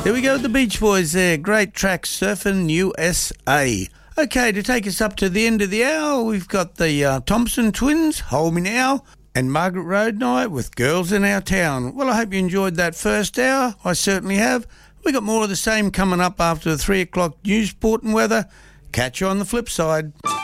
There we go, the Beach Boys there. Great track, Surfing USA. Okay, to take us up to the end of the hour, we've got the Thompson Twins, Hold Me Now, and Margaret Road Night with Girls in Our Town. Well, I hope you enjoyed that first hour. I certainly have. We got more of the same coming up after the 3 o'clock news, sport and weather. Catch you on the flip side.